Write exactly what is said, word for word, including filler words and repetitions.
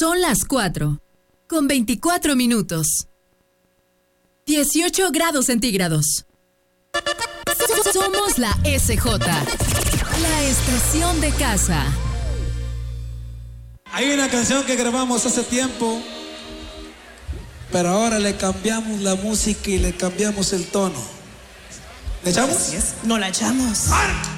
Son las cuatro, con veinticuatro minutos. dieciocho grados centígrados. Somos la S J, la estación de casa. Hay una canción que grabamos hace tiempo, pero ahora le cambiamos la música y le cambiamos el tono. ¿Le echamos? No la echamos. ¡Ar!